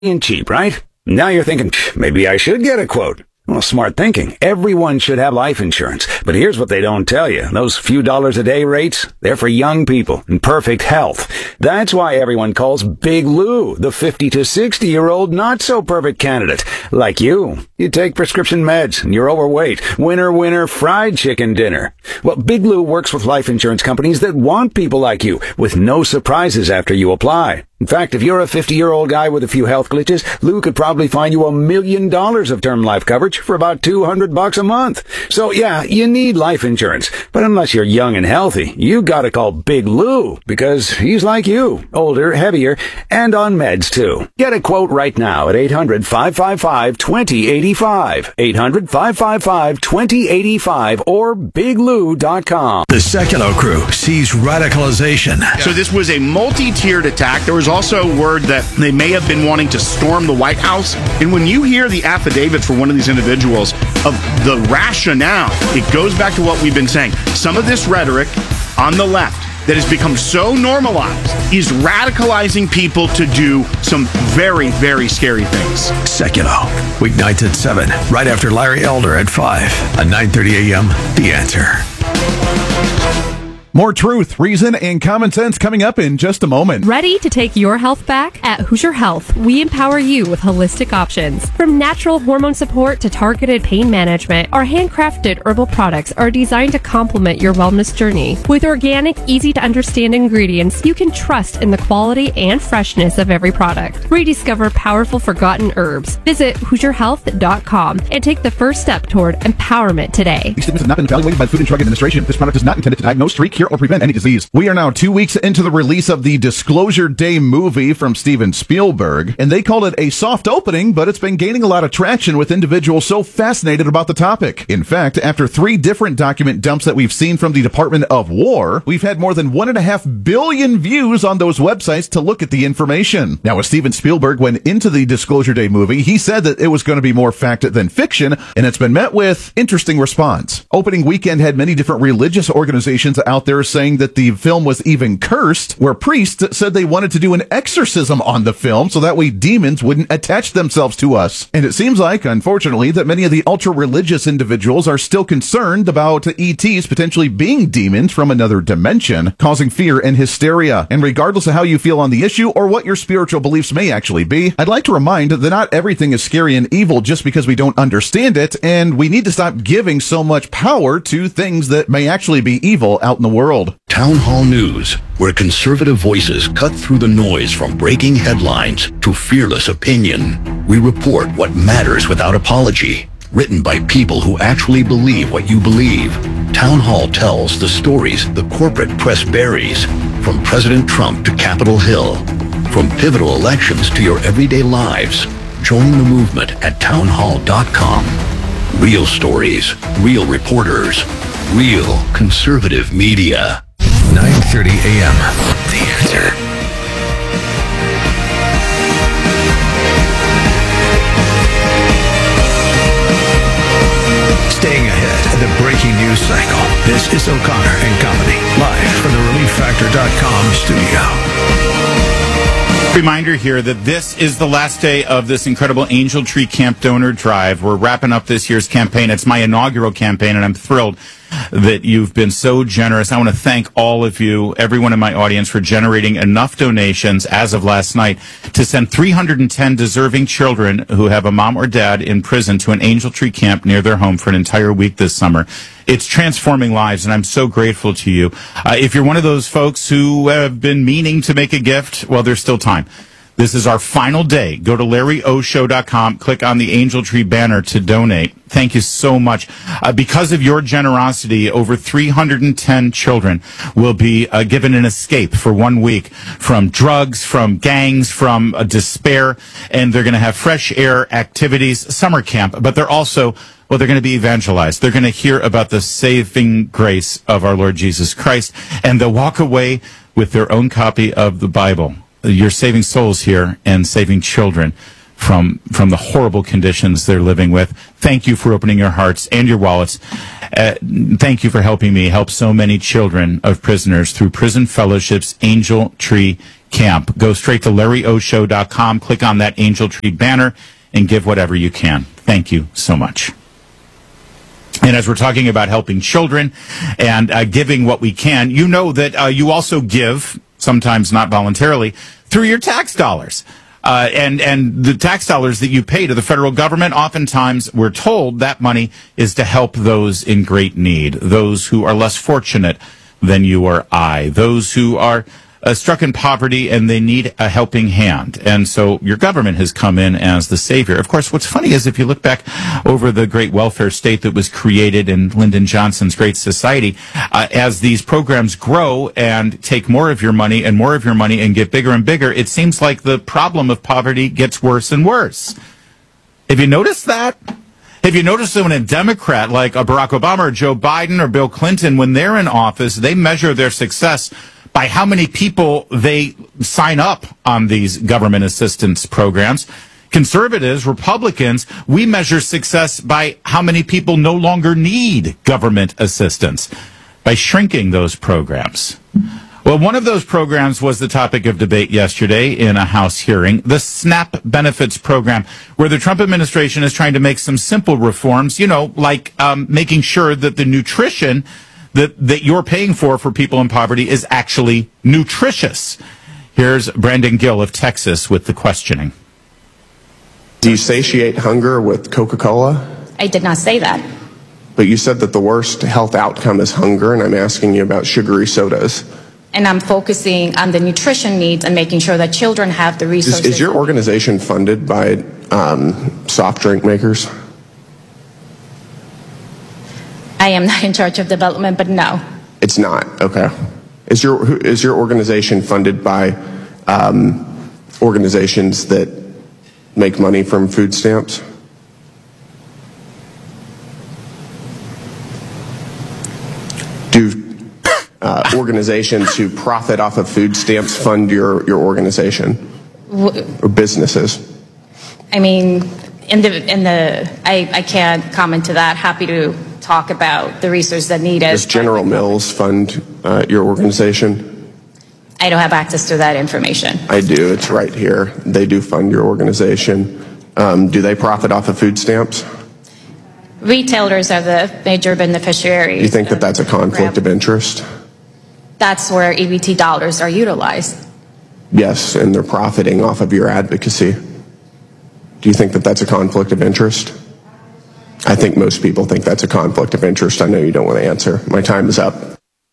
and cheap, right? Now you're thinking, maybe I should get a quote. Well, smart thinking. Everyone should have life insurance. But here's what they don't tell you. Those few dollars a day rates, they're for young people in perfect health. That's why everyone calls Big Lou the 50 to 60-year-old not-so-perfect candidate. Like you. You take prescription meds and you're overweight. Winner, fried chicken dinner. Well, Big Lou works with life insurance companies that want people like you with no surprises after you apply. In fact, if you're a 50-year-old guy with a few health glitches, Lou could probably find you $1 million of term life coverage for about $200 a month. So yeah, you need life insurance. But unless you're young and healthy, you gotta call Big Lou because he's like you, older, heavier, and on meds too. Get a quote right now at 800-555-2085. 800-555-2085 or biglou.com. The Sekulow crew sees radicalization. So this was a multi-tiered attack. There was also word that they may have been wanting to storm the White House. And when you hear the affidavits for one of these individuals of the rationale, it goes back to what we've been saying. Some of this rhetoric on the left that has become so normalized is radicalizing people to do some very, very scary things. Sekulow, weeknights at 7, right after Larry Elder at 5, at 9:30 a.m., The Answer. More truth, reason, and common sense coming up in just a moment. Ready to take your health back? At Hoosier Health, we empower you with holistic options. From natural hormone support to targeted pain management, our handcrafted herbal products are designed to complement your wellness journey. With organic, easy-to-understand ingredients, you can trust in the quality and freshness of every product. Rediscover powerful forgotten herbs. Visit HoosierHealth.com and take the first step toward empowerment today. These statements have not been evaluated by the Food and Drug Administration. This product is not intended to diagnose, treat, cure, or prevent any disease. We are now 2 weeks into the release of the Disclosure Day movie from Steven Spielberg, and they called it a soft opening, but it's been gaining a lot of traction with individuals so fascinated about the topic. In fact, after 3 different document dumps that we've seen from the Department of War, we've had more than 1.5 billion views on those websites to look at the information. Now, as Steven Spielberg went into the Disclosure Day movie, he said that it was going to be more fact than fiction, and it's been met with interesting response. Opening weekend had many different religious organizations out there saying that the film was even cursed, where priests said they wanted to do an exorcism on the film so that way demons wouldn't attach themselves to us. And it seems like, unfortunately, that many of the ultra-religious individuals are still concerned about ETs potentially being demons from another dimension, causing fear and hysteria. And regardless of how you feel on the issue or what your spiritual beliefs may actually be, I'd like to remind that not everything is scary and evil just because we don't understand it, and we need to stop giving so much power to things that may actually be evil out in the world. Town Hall News, where conservative voices cut through the noise from breaking headlines to fearless opinion. We report what matters without apology. Written by people who actually believe what you believe. Town Hall tells the stories the corporate press buries, from President Trump to Capitol Hill, from pivotal elections to your everyday lives. Join the movement at townhall.com. Real stories, real reporters, real conservative media. 9:30 a.m. The Answer. Staying ahead of the breaking news cycle. This is O'Connor and Company, live from the ReliefFactor.com studio. Reminder here that this is the last day of this incredible Angel Tree Camp Donor Drive. We're wrapping up this year's campaign. It's my inaugural campaign, and I'm thrilled that you've been so generous. I want to thank all of you, everyone in my audience, for generating enough donations as of last night to send 310 deserving children who have a mom or dad in prison to an Angel Tree Camp near their home for an entire week this summer. It's transforming lives, and I'm so grateful to you. If you're one of those folks who have been meaning to make a gift, well, there's still time. This is our final day. Go to LarryOShow.com, click on the Angel Tree banner to donate. Thank you so much. Because of your generosity, over 310 children will be given an escape for 1 week from drugs, from gangs, from despair, and they're going to have fresh air activities, summer camp, but they're also, well, they're going to be evangelized. They're going to hear about the saving grace of our Lord Jesus Christ, and they'll walk away with their own copy of the Bible. You're saving souls here and saving children from the horrible conditions they're living with. Thank you for opening your hearts and your wallets. Thank you for helping me help so many children of prisoners through Prison Fellowship's Angel Tree Camp. Go straight to LarryOShow.com, click on that Angel Tree banner, and give whatever you can. Thank you so much. And as we're talking about helping children and giving what we can, you know that you also give, sometimes not voluntarily, through your tax dollars. And the tax dollars that you pay to the federal government, oftentimes we're told that money is to help those in great need, those who are less fortunate than you or I, those who are struck in poverty and they need a helping hand. And so your government has come in as the savior. Of course, what's funny is if you look back over the great welfare state that was created in Lyndon Johnson's Great Society, as these programs grow and take more of your money and get bigger and bigger, it seems like the problem of poverty gets worse and worse. Have you noticed that? Have you noticed that when a Democrat like a Barack Obama or Joe Biden or Bill Clinton, when they're in office, they measure their success by how many people they sign up on these government assistance programs? Conservatives, Republicans, we measure success by how many people no longer need government assistance, by shrinking those programs. Well, one of those programs was the topic of debate yesterday in a House hearing, the SNAP benefits program, where the Trump administration is trying to make some simple reforms, like making sure that the nutrition that you're paying for people in poverty is actually nutritious. Here's Brandon Gill of Texas with the questioning. Do you satiate hunger with Coca-Cola? I did not say that. But you said that the worst health outcome is hunger, and I'm asking you about sugary sodas. And I'm focusing on the nutrition needs and making sure that children have the resources. Is your organization funded by soft drink makers? I am not in charge of development, but no. It's not. Okay. Is your organization funded by organizations that make money from food stamps? Do organizations who profit off of food stamps fund your organization or businesses? I mean, I can't comment to that. Happy to talk about the resources that need it. Does General Mills fund your organization? I don't have access to that information. I do. It's right here. They do fund your organization. Do they profit off of food stamps? Retailers are the major beneficiaries. Do you think that that's a conflict of interest? That's where EBT dollars are utilized. Yes, and they're profiting off of your advocacy. Do you think that that's a conflict of interest? I think most people think that's a conflict of interest. I know you don't want to answer. My time is up.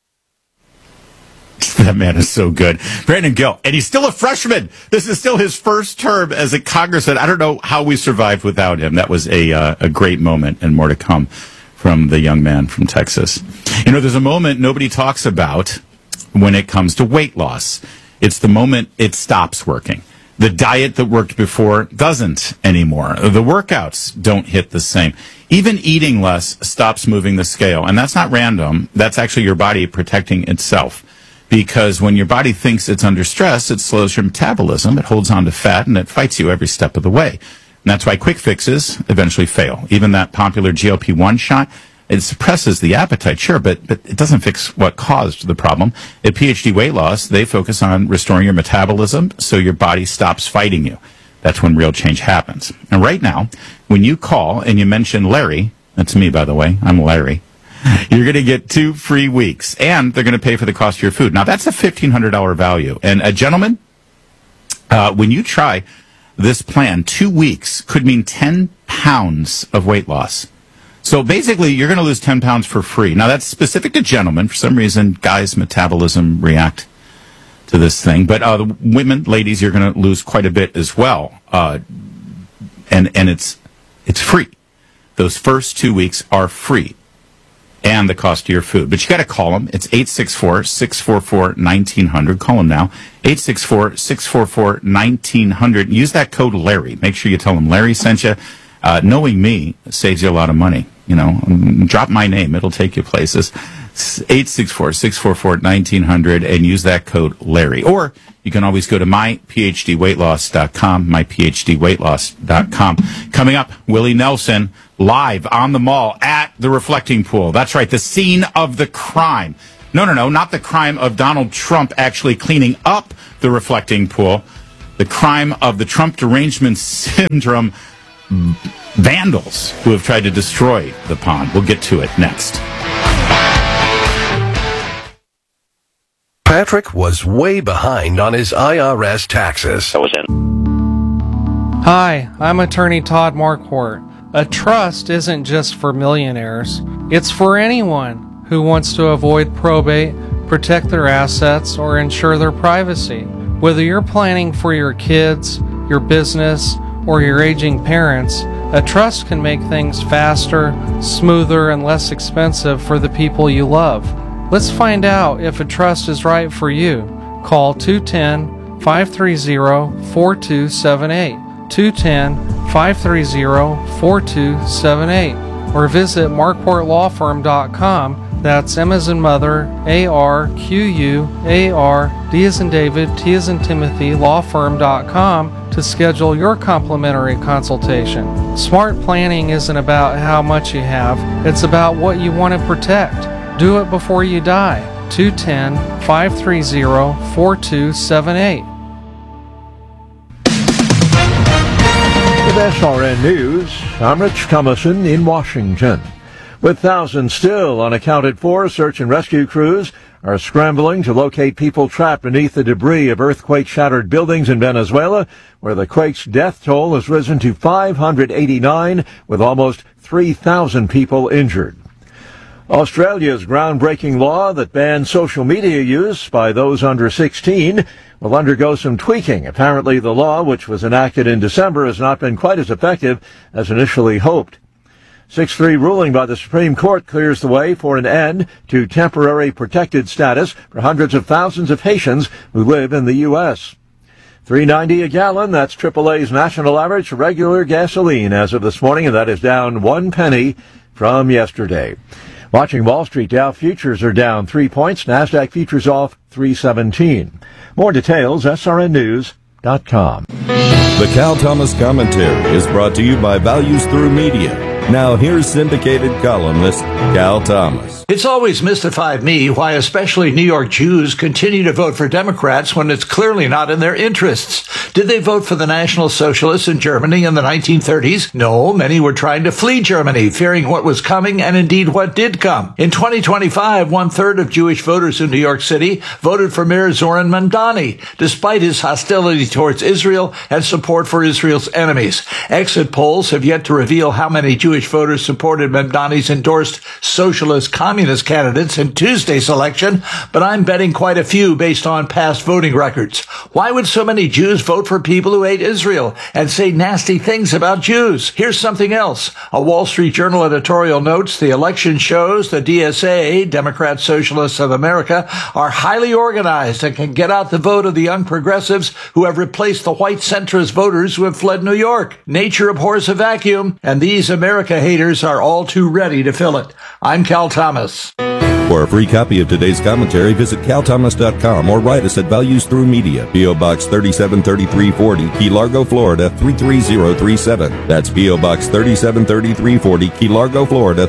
That man is so good. Brandon Gill, and he's still a freshman. This is still his first term as a congressman. I don't know how we survived without him. That was a great moment, and more to come from the young man from Texas. There's a moment nobody talks about when it comes to weight loss. It's the moment it stops working. The diet that worked before doesn't anymore. The workouts don't hit the same. Even eating less stops moving the scale. And that's not random. That's actually your body protecting itself. Because when your body thinks it's under stress, it slows your metabolism, it holds on to fat, and it fights you every step of the way. And that's why quick fixes eventually fail. Even that popular GLP-1 shot, it suppresses the appetite, sure, but it doesn't fix what caused the problem. At PhD Weight Loss, they focus on restoring your metabolism so your body stops fighting you. That's when real change happens. And right now, when you call and you mention Larry, that's me, by the way, I'm Larry, you're going to get 2 free weeks, and they're going to pay for the cost of your food. Now, that's a $1,500 value. And gentlemen, when you try this plan, 2 weeks could mean 10 pounds of weight loss. So basically, you're going to lose 10 pounds for free. Now, that's specific to gentlemen. For some reason, guys' metabolism react to this thing. But the women, ladies, you're going to lose quite a bit as well. And it's free. Those first 2 weeks are free. And the cost of your food. But you got to call them. It's 864-644-1900. Call them now. 864-644-1900. Use that code Larry. Make sure you tell them Larry sent you. Knowing me saves you a lot of money. drop my name. It'll take you places. 864-644-1900 and use that code Larry. Or you can always go to myphdweightloss.com, myphdweightloss.com. Coming up, Willie Nelson live on the mall at the Reflecting Pool. That's right, the scene of the crime. No, not the crime of Donald Trump actually cleaning up the Reflecting Pool. The crime of the Trump derangement syndrome vandals who have tried to destroy the pond. We'll get to it next. Patrick was way behind on his IRS taxes. Hi, I'm attorney Todd Marquardt. A trust isn't just for millionaires. It's for anyone who wants to avoid probate, protect their assets, or ensure their privacy. Whether you're planning for your kids, your business, or your aging parents, a trust can make things faster, smoother, and less expensive for the people you love. Let's find out if a trust is right for you. Call 210-530-4278, 210-530-4278, or visit marquardtlawfirm.com. That's M as in mother, A-R-Q-U-A-R, D as in David, T as in Timothy, lawfirm.com to schedule your complimentary consultation. Smart planning isn't about how much you have, it's about what you want to protect. Do it before you die. 210-530-4278. With SRN News, I'm Rich Thomason in Washington. With thousands still unaccounted for, search and rescue crews are scrambling to locate people trapped beneath the debris of earthquake-shattered buildings in Venezuela, where the quake's death toll has risen to 589, with almost 3,000 people injured. Australia's groundbreaking law that bans social media use by those under 16 will undergo some tweaking. Apparently, the law, which was enacted in December, has not been quite as effective as initially hoped. 6-3 ruling by the Supreme Court clears the way for an end to temporary protected status for hundreds of thousands of Haitians who live in the U.S. $3.90 a gallon, that's AAA's national average for regular gasoline as of this morning, and that is down 1 penny from yesterday. Watching Wall Street, Dow futures are down 3 points, NASDAQ futures off 317. More details, srnnews.com. The Cal Thomas Commentary is brought to you by Values Through Media. Now here's syndicated columnist Cal Thomas. It's always mystified me why especially New York Jews continue to vote for Democrats when it's clearly not in their interests. Did they vote for the National Socialists in Germany in the 1930s? No, many were trying to flee Germany, fearing what was coming and indeed what did come. In 2025, 1/3 of Jewish voters in New York City voted for Mayor Zoran Mamdani, despite his hostility towards Israel and support for Israel's enemies. Exit polls have yet to reveal how many Jewish voters supported Mamdani's endorsed socialist communist candidates in Tuesday's election, but I'm betting quite a few based on past voting records. Why would so many Jews vote for people who hate Israel and say nasty things about Jews? Here's something else. A Wall Street Journal editorial notes the election shows the DSA, Democrat Socialists of America, are highly organized and can get out the vote of the young progressives who have replaced the white centrist voters who have fled New York. Nature abhors a vacuum, and these America haters are all too ready to fill it. I'm Cal Thomas. For a free copy of today's commentary, visit calthomas.com or write us at Values Through Media, P.O. Box 373340, Key Largo, Florida 33037. That's P.O. Box 373340, Key Largo, Florida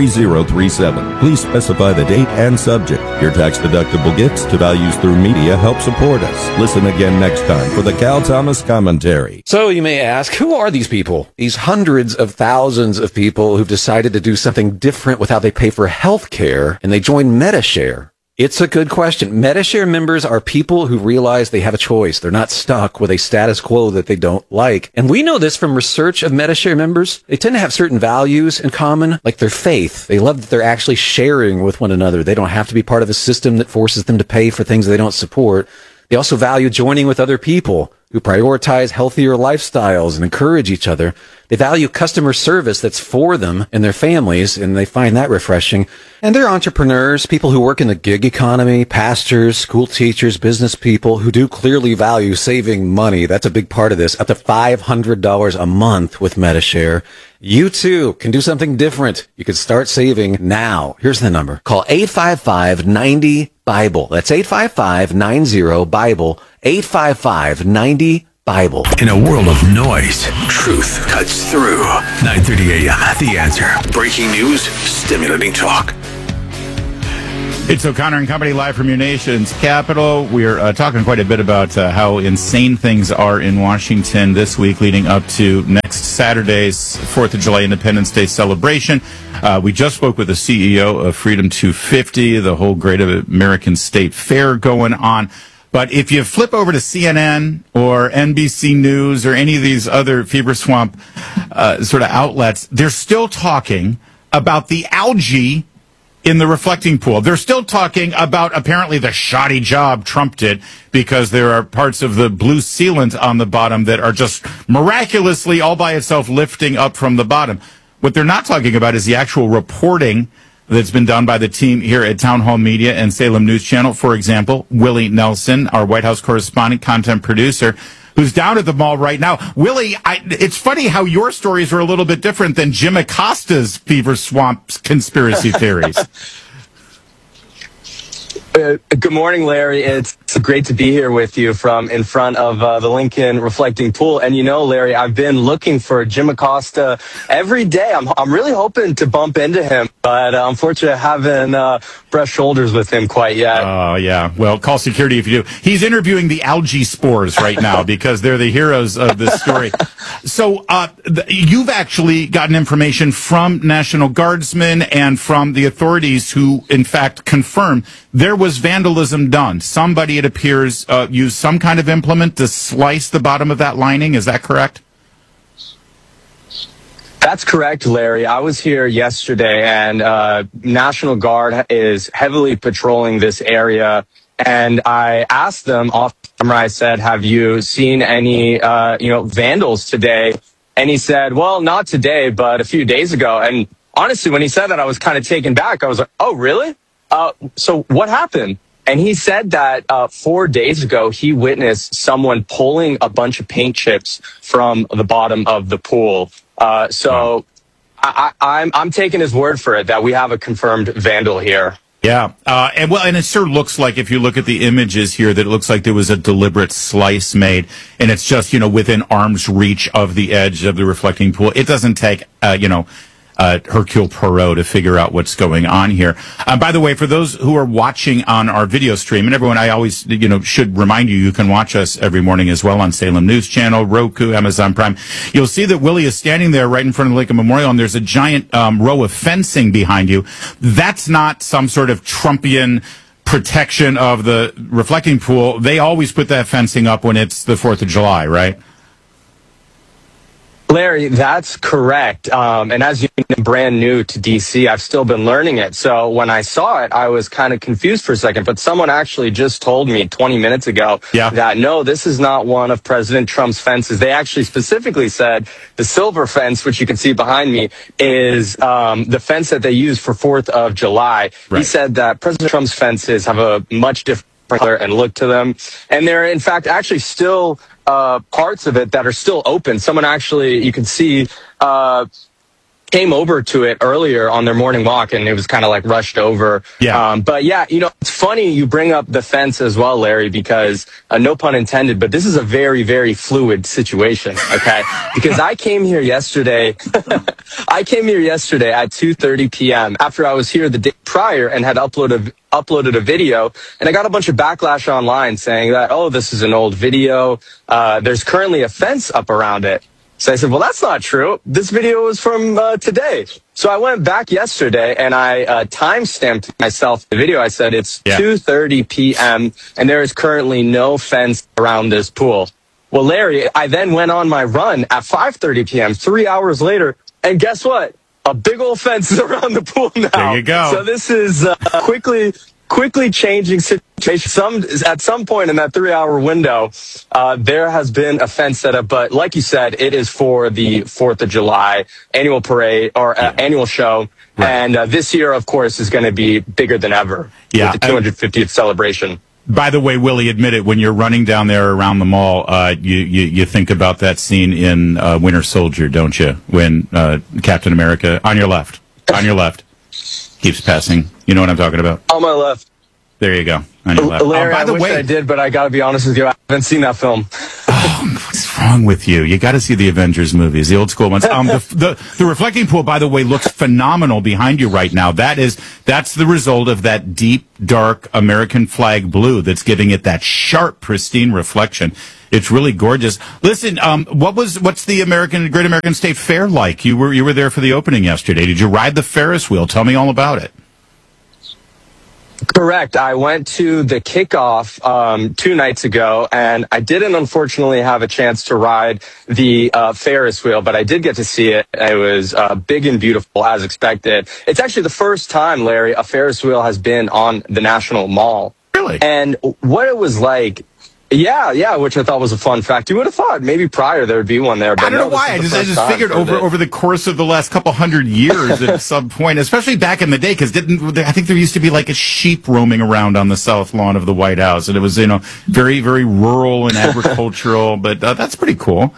33037. Please specify the date and subject. Your tax-deductible gifts to Values Through Media help support us. Listen again next time for the Cal Thomas Commentary. So you may ask, who are these people? These hundreds of thousands of people who've decided to do something different with how they pay for health care, and they join Medi-Share. It's a good question. Medi-Share members are people who realize they have a choice. They're not stuck with a status quo that they don't like. And we know this from research of Medi-Share members. They tend to have certain values in common, like their faith. They love that they're actually sharing with one another. They don't have to be part of a system that forces them to pay for things they don't support. They also value joining with other people who prioritize healthier lifestyles and encourage each other. They value customer service that's for them and their families, and they find that refreshing. And they're entrepreneurs, people who work in the gig economy, pastors, school teachers, business people who do clearly value saving money. That's a big part of this. Up to $500 a month with Medi-Share. You too can do something different. You can start saving now. Here's the number. Call 855-90-BIBLE. That's 855-90-BIBLE. 855-90-BIBLE. In a world of noise, truth cuts through. 9:30 a.m. The Answer. Breaking news, stimulating talk. It's O'Connor and Company live from your nation's capital. We're talking quite a bit about how insane things are in Washington this week leading up to next Saturday's 4th of July Independence Day celebration. We just spoke with the CEO of Freedom 250, the whole Great American State Fair going on. But if you flip over to CNN or NBC News or any of these other fever swamp sort of outlets, they're still talking about the algae in the reflecting pool. They're still talking about apparently the shoddy job Trump did because there are parts of the blue sealant on the bottom that are just miraculously all by itself lifting up from the bottom. What they're not talking about is the actual reporting that's been done by the team here at Town Hall Media and Salem News Channel. For example, Willie Nelson, our White House correspondent, content producer, who's down at the mall right now. Willie, it's funny how your stories are a little bit different than Jim Acosta's fever swamp conspiracy theories. Good morning, Larry. It's great to be here with you from in front of the Lincoln Reflecting Pool. And you know, Larry, I've been looking for Jim Acosta every day. I'm really hoping to bump into him, but unfortunately I haven't brushed shoulders with him quite yet. Oh, yeah. Well, call security if you do. He's interviewing the algae spores right now because they're the heroes of this story. So you've actually gotten information from National Guardsmen and from the authorities who, in fact, confirm there was vandalism done. Somebody, it appears, used some kind of implement to slice the bottom of that lining. Is that correct? That's correct, Larry. I was here yesterday, and National Guard is heavily patrolling this area. And I asked them off camera, I said, have you seen any, vandals today? And he said, well, not today, but a few days ago. And honestly, when he said that, I was kind of taken back. I was like, oh, really? So what happened? And he said that 4 days ago, he witnessed someone pulling a bunch of paint chips from the bottom of the pool. So I'm taking his word for it that we have a confirmed vandal here. Yeah. And it sure looks like, if you look at the images here, that it looks like there was a deliberate slice made, and it's just, within arm's reach of the edge of the reflecting pool. It doesn't take, Hercule Poirot to figure out what's going on here. By the way, for those who are watching on our video stream, and everyone, I always, should remind you, you can watch us every morning as well on Salem News Channel, Roku, Amazon Prime. You'll see that Willie is standing there right in front of the Lincoln Memorial, and there's a giant row of fencing behind you. That's not some sort of Trumpian protection of the reflecting pool. They always put that fencing up when it's the 4th of July, right? Larry, that's correct. And as you know, brand new to D.C., I've still been learning it. So when I saw it, I was kind of confused for a second. But someone actually just told me 20 minutes ago that, no, this is not one of President Trump's fences. They actually specifically said the silver fence, which you can see behind me, is the fence that they use for 4th of July. Right. He said that President Trump's fences have a much different color and look to them. And they're, in fact, actually still parts of it that are still open. Someone actually, you can see, came over to it earlier on their morning walk, and it was kind of like rushed over. Yeah. But yeah, it's funny you bring up the fence as well, Larry, because no pun intended, but this is a very, very fluid situation. Okay. Because I came here yesterday. I came here yesterday at 2:30 p.m. after I was here the day prior and had uploaded a video, and I got a bunch of backlash online saying that, oh, this is an old video. There's currently a fence up around it. So I said, well, that's not true. This video was from today. So I went back yesterday and I time-stamped myself the video. I said it's 2:30 p.m. and there is currently no fence around this pool. Well, Larry, I then went on my run at 5:30 p.m., 3 hours later, and guess what? A big old fence is around the pool now. There you go. So this is quickly quickly changing situation. At some point in that 3-hour window, there has been a fence set up, but like you said, it is for the 4th of July annual parade or annual show. Right. And this year, of course, is going to be bigger than ever with the 250th celebration. By the way, Willie, admit it, when you're running down there around the mall, you think about that scene in Winter Soldier, don't you? When Captain America, on your left, keeps passing. You know what I'm talking about? On my left. There you go. On your left. Larry, by the way, I did, but I got to be honest with you, I haven't seen that film. What's wrong with you? You got to see the Avengers movies, the old school ones. The reflecting pool, by the way, looks phenomenal behind you right now. That's the result of that deep, dark American flag blue that's giving it that sharp, pristine reflection. It's really gorgeous. Listen, what's the Great American State Fair like? You were there for the opening yesterday. Did you ride the Ferris wheel? Tell me all about it. Correct. I went to the kickoff 2 nights ago, and I didn't unfortunately have a chance to ride the Ferris wheel, but I did get to see it. It was big and beautiful, as expected. It's actually the first time, Larry, a Ferris wheel has been on the National Mall. Really? And what it was like... Yeah, which I thought was a fun fact. You would have thought maybe prior there would be one there. But I don't know why. I just figured over the course of the last couple hundred years at some point, especially back in the day, because I think there used to be like a sheep roaming around on the south lawn of the White House, and it was very, very rural and agricultural. But that's pretty cool.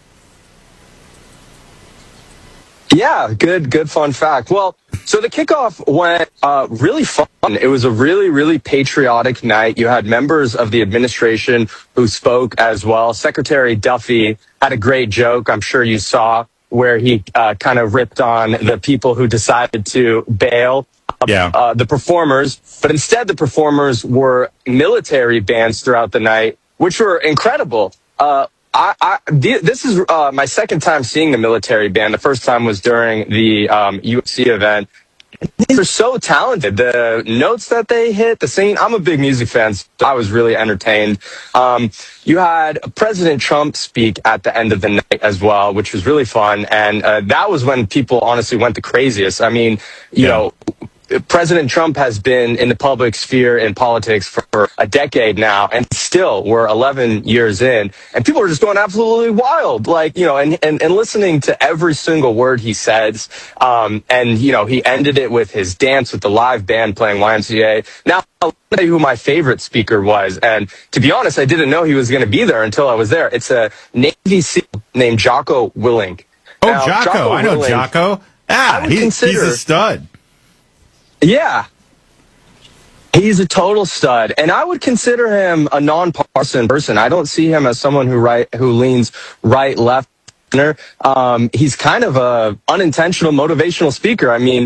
Yeah, good fun fact. Well, so the kickoff went really fun. It was a really, really patriotic night. You had members of the administration who spoke as well. Secretary Duffy had a great joke, I'm sure you saw, where he kind of ripped on the people who decided to bail the performers. But instead, the performers were military bands throughout the night, which were incredible. This is my second time seeing the military band. The first time was during the UFC event. These are so talented. The notes that they hit, the singing. I'm a big music fan, so I was really entertained. You had President Trump speak at the end of the night as well, which was really fun. And that was when people honestly went the craziest. I mean, you know, President Trump has been in the public sphere in politics for a decade now, and still we're 11 years in, and people are just going absolutely wild, like, and listening to every single word he says. And, he ended it with his dance with the live band playing YMCA. Now, I'll tell you who my favorite speaker was. And to be honest, I didn't know he was going to be there until I was there. It's a Navy SEAL named Jocko Willink. Oh, now, Jocko. I know Jocko. He's a stud. Yeah. He's a total stud, and I would consider him a nonpartisan person. I don't see him as someone who leans right, left, center. He's kind of a unintentional motivational speaker. I mean,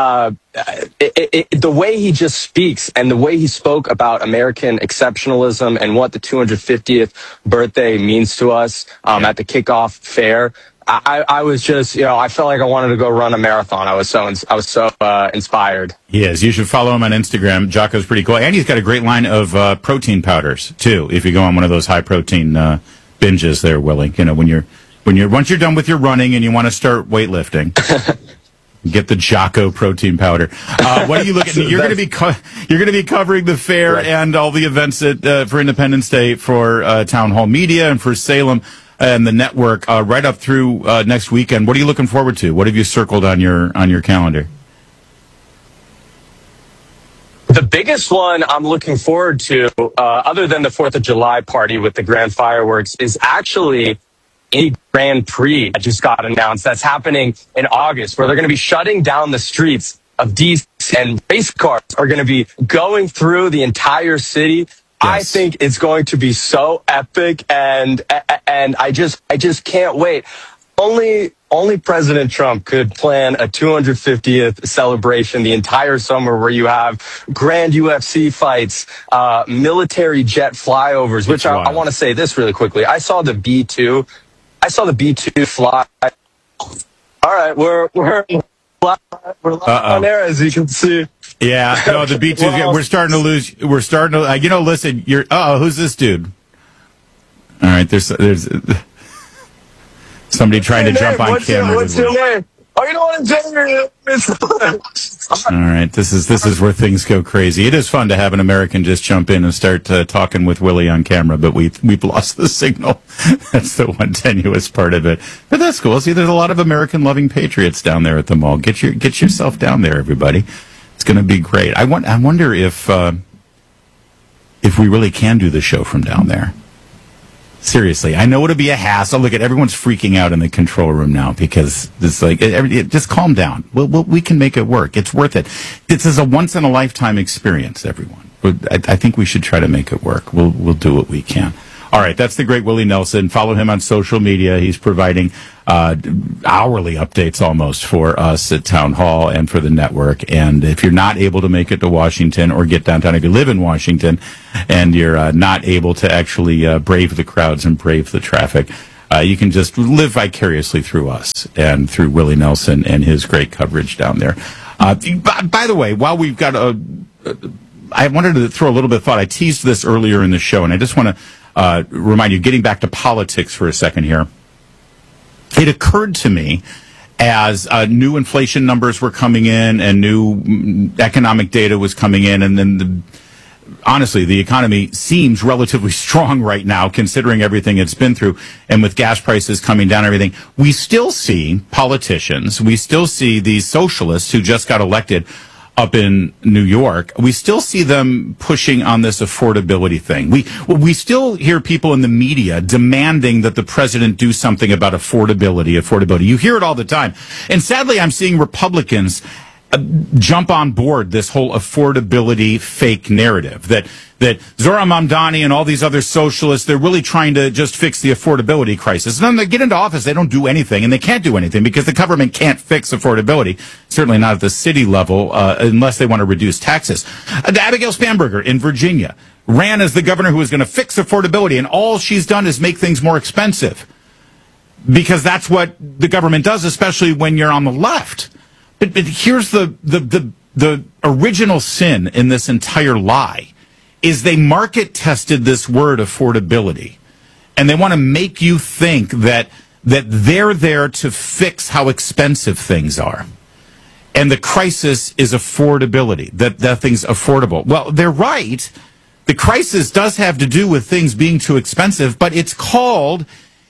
the way he just speaks and the way he spoke about American exceptionalism and what the 250th birthday means to us at the kickoff fair. I was just, I felt like I wanted to go run a marathon. I was so inspired. He is. You should follow him on Instagram. Jocko's pretty cool. And he's got a great line of protein powders, too, if you go on one of those high protein binges there, Willie. Once you're done with your running and you want to start weightlifting, get the Jocko protein powder. What are you looking at? You're going to be covering the fair and all the events for Independence Day for Town Hall Media and for Salem and the network right up through next weekend. What are you looking forward to? What have you circled on your calendar? The biggest one I'm looking forward to, other than the 4th of July party with the grand fireworks, is actually a Grand Prix that just got announced. That's happening in August, where they're going to be shutting down the streets of DC, and race cars are going to be going through the entire city. I think it's going to be so epic, and I just can't wait. Only President Trump could plan a 250th celebration the entire summer, where you have grand UFC fights, military jet flyovers. Which I want to say this really quickly. I saw the B-2 fly. All right, we're live on air, as you can see. Yeah, no, the B2, we're starting to lose. We're starting to, listen, who's this dude? All right, there's somebody trying to jump on camera. What's your name? Oh, We don't want to hear it. All right, this is where things go crazy. It is fun to have an American just jump in and start talking with Willie on camera, but we've lost the signal. That's the one tenuous part of it. But that's cool. See, there's a lot of American-loving patriots down there at the mall. Get yourself down there, everybody. It's going to be great. I wonder if we really can do the show from down there. Seriously, I know it'll be a hassle. Look at everyone's freaking out in the control room now because it's like, just calm down. We can make it work. It's worth it. This is a once in a lifetime experience, everyone. I think we should try to make it work. We'll do what we can. All right, that's the great Willie Nelson. Follow him on social media. He's providing hourly updates almost for us at Town Hall and for the network. And if you're not able to make it to Washington or get downtown, if you live in Washington and you're not able to actually brave the crowds and brave the traffic, you can just live vicariously through us and through Willie Nelson and his great coverage down there. By the way, while we've got I wanted to throw a little bit of thought. I teased this earlier in the show, and I just want to remind you, getting back to politics for a second here, it occurred to me as new inflation numbers were coming in and new economic data was coming in, and then honestly, the economy seems relatively strong right now, considering everything it's been through, and with gas prices coming down and everything. We still see politicians, we still see these socialists who just got elected up in New York, we still see them pushing on this affordability thing. We still hear people in the media demanding that the president do something about affordability. You hear it all the time. And sadly, I'm seeing Republicans jump on board this whole affordability fake narrative that Zohran Mamdani and all these other socialists, they're really trying to just fix the affordability crisis. And then they get into office, they don't do anything, and they can't do anything because the government can't fix affordability, certainly not at the city level, unless they want to reduce taxes. Abigail Spanberger in Virginia ran as the governor who was going to fix affordability, and all she's done is make things more expensive because that's what the government does, especially when you're on the left. But here's the original sin in this entire lie is they market tested this word affordability, and they want to make you think that they're there to fix how expensive things are. And the crisis is affordability, that thing's affordable. Well, they're right. The crisis does have to do with things being too expensive, but it's called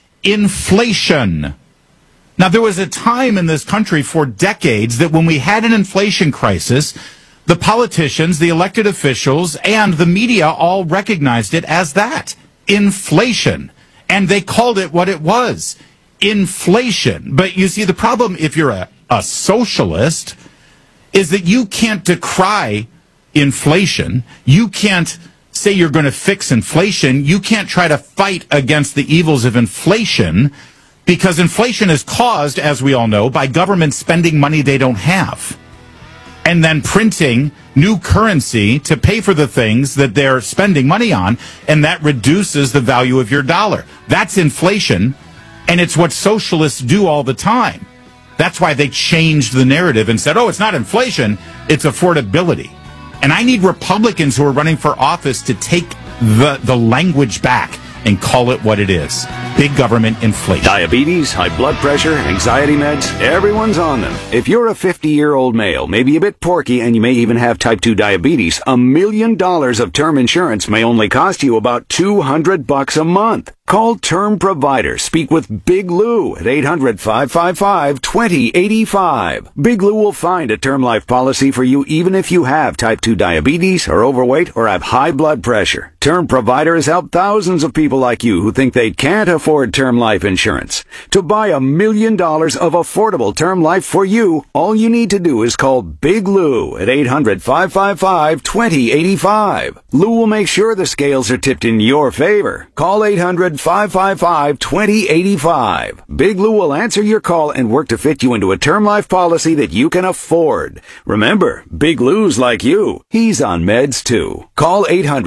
inflation. Now, there was a time in this country for decades that when we had an inflation crisis, the politicians, the elected officials, and the media all recognized it as that, inflation. And they called it what it was, inflation. But you see, the problem, if you're a socialist, is that you can't decry inflation. You can't say you're going to fix inflation. You can't try to fight against the evils of inflation, because inflation is caused, as we all know, by government spending money they don't have and then printing new currency to pay for the things that they're spending money on, and that reduces the value of your dollar. That's inflation, and it's what socialists do all the time. That's why they changed the narrative and said, oh, it's not inflation, it's affordability. And I need Republicans who are running for office to take the language back and call it what it is. Big government inflation. Diabetes, high blood pressure, anxiety meds, everyone's on them. If you're a 50-year-old male, maybe a bit porky, and you may even have type 2 diabetes, $1 million of term insurance may only cost you about $200 a month. Call Term Provider. Speak with Big Lou at 800-555-2085. Big Lou will find a term life policy for you even if you have type 2 diabetes, are overweight, or have high blood pressure. Term Provider has helped thousands of people like you who think they can't afford term life insurance. To buy $1 million of affordable term life for you, all you need to do is call Big Lou at 800-555-2085. Lou will make sure the scales are tipped in your favor. Call 800-555-2085. Big Lou will answer your call and work to fit you into a term life policy that you can afford. Remember, Big Lou's like you. He's on meds too. Call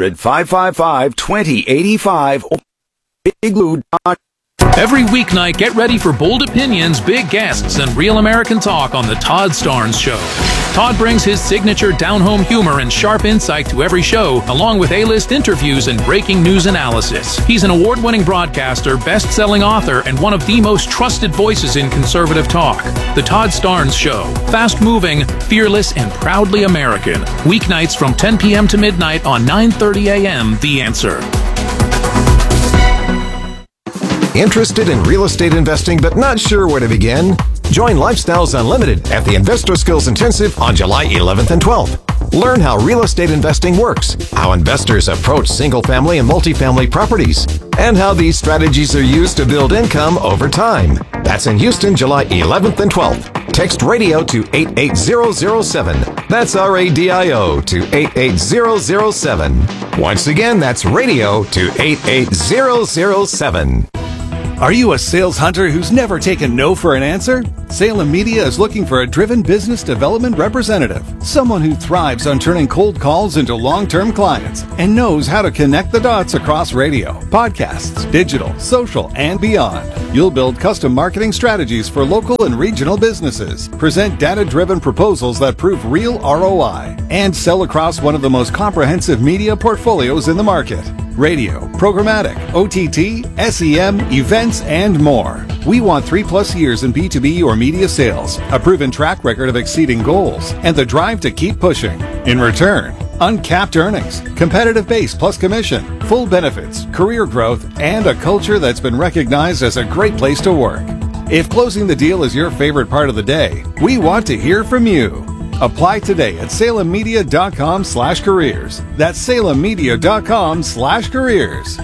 800-555-2085 or BigLou.com. Every weeknight, get ready for bold opinions, big guests, and real American talk on The Todd Starnes Show. Todd brings his signature down-home humor and sharp insight to every show, along with A-list interviews and breaking news analysis. He's an award-winning broadcaster, best-selling author, and one of the most trusted voices in conservative talk. The Todd Starnes Show. Fast-moving, fearless, and proudly American. Weeknights from 10 p.m. to midnight on 9:30 a.m. The Answer. Interested in real estate investing but not sure where to begin? Join Lifestyles Unlimited at the Investor Skills Intensive on July 11th and 12th. Learn how real estate investing works, how investors approach single-family and multifamily properties, and how these strategies are used to build income over time. That's in Houston, July 11th and 12th. Text radio to 88007. That's RADIO to 88007. Once again, that's radio to 88007. Are you a sales hunter who's never taken no for an answer? Salem Media is looking for a driven business development representative, someone who thrives on turning cold calls into long-term clients and knows how to connect the dots across radio, podcasts, digital, social, and beyond. You'll build custom marketing strategies for local and regional businesses, present data-driven proposals that prove real ROI, and sell across one of the most comprehensive media portfolios in the market. Radio, programmatic, OTT, SEM, events, and more. We want 3+ years in B2B or media sales, a proven track record of exceeding goals, and the drive to keep pushing. In return, uncapped earnings, competitive base plus commission, full benefits, career growth, and a culture that's been recognized as a great place to work. If closing the deal is your favorite part of the day, we want to hear from you. Apply today at salemmedia.com/careers. That's salemmedia.com/careers.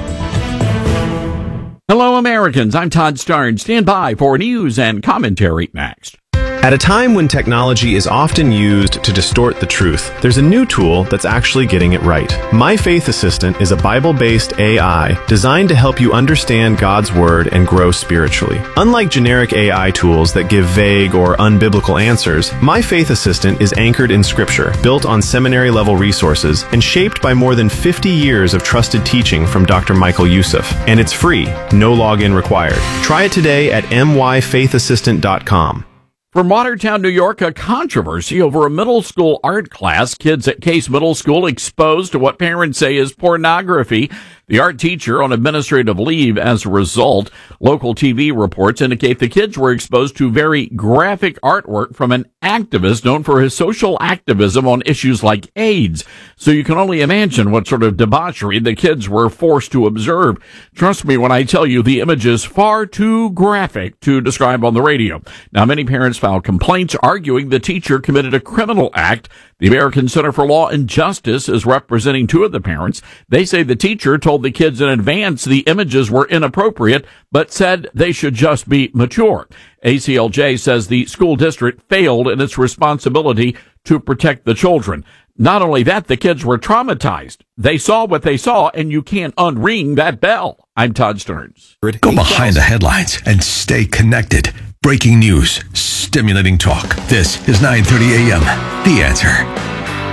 Hello, Americans. I'm Todd Starnes. Stand by for news and commentary next. At a time when technology is often used to distort the truth, there's a new tool that's actually getting it right. My Faith Assistant is a Bible-based AI designed to help you understand God's Word and grow spiritually. Unlike generic AI tools that give vague or unbiblical answers, My Faith Assistant is anchored in Scripture, built on seminary-level resources, and shaped by more than 50 years of trusted teaching from Dr. Michael Youssef. And it's free, no login required. Try it today at myfaithassistant.com. From Watertown, New York, a controversy over a middle school art class. Kids at Case Middle School exposed to what parents say is pornography. The art teacher on administrative leave as a result. Local TV reports indicate the kids were exposed to very graphic artwork from an activist known for his social activism on issues like AIDS. So you can only imagine what sort of debauchery the kids were forced to observe. Trust me when I tell you the image is far too graphic to describe on the radio. Now, many parents filed complaints arguing the teacher committed a criminal act. The American Center for Law and Justice is representing two of the parents. They say the teacher told the kids in advance the images were inappropriate, but said they should just be mature. ACLJ says the school district failed in its responsibility to protect the children. Not only that, the kids were traumatized. They saw what they saw, and you can't unring that bell. I'm Todd Starnes. Go behind the headlines and stay connected. Breaking news, stimulating talk. This is 9:30 a.m. The Answer.